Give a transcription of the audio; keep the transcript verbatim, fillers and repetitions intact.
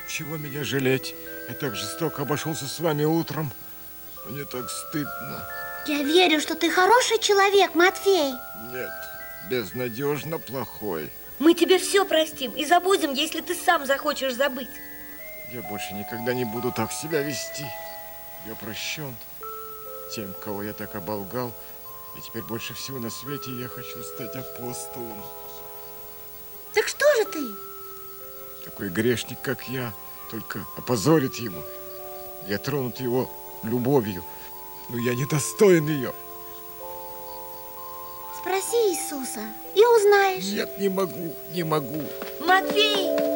Чего меня жалеть? Я так жестоко обошелся с вами утром. Мне так стыдно. Я верю, что ты хороший человек, Матвей. Нет, безнадежно плохой. Мы тебе все простим и забудем, если ты сам захочешь забыть. Я больше никогда не буду так себя вести. Я прощен тем, кого я так оболгал. И теперь больше всего на свете я хочу стать апостолом. Так что же ты? Такой грешник, как я, только опозорит его. Я тронут его любовью, но я недостоин ее. Спроси Иисуса и узнаешь. Нет, не могу, не могу. Матвей!